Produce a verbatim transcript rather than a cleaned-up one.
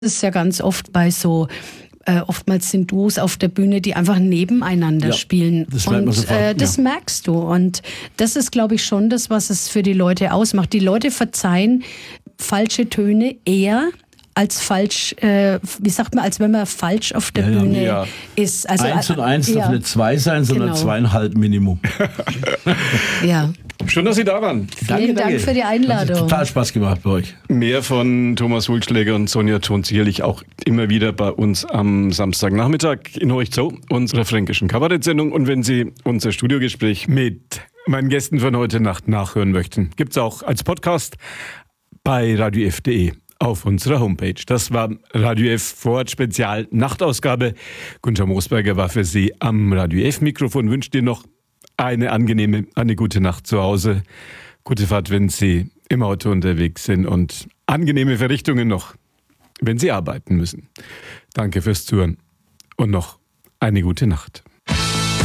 Das ist ja ganz oft bei so, äh, oftmals sind Duos auf der Bühne, die einfach nebeneinander ja, spielen. Das merkt man und sofort, äh, das ja. merkst du. Und das ist, glaube ich, schon das, was es für die Leute ausmacht. Die Leute verzeihen falsche Töne eher als falsch, äh, wie sagt man, als wenn man falsch auf der ja, Bühne ja. ist. Also, eins und eins ja. darf nicht zwei sein, sondern Genau. zweieinhalb Minimum. Ja. Schön, dass Sie da waren. Vielen Danke, Dank danke. für die Einladung. Hat total Spaß gemacht bei euch. Mehr von Thomas Hultschläger und Sonja Thon sicherlich auch immer wieder bei uns am Samstagnachmittag in Horcht Zoo, unserer fränkischen Kabarett-Sendung. Und wenn Sie unser Studiogespräch mit meinen Gästen von heute Nacht nachhören möchten, gibt's auch als Podcast bei radio f punkt de auf unserer Homepage. Das war Radio F Vorort Spezial Nachtausgabe. Gunther Moosberger war für Sie am Radio F Mikrofon. Wünscht Ihnen noch eine angenehme, eine gute Nacht zu Hause. Gute Fahrt, wenn Sie im Auto unterwegs sind und angenehme Verrichtungen noch, wenn Sie arbeiten müssen. Danke fürs Zuhören und noch eine gute Nacht.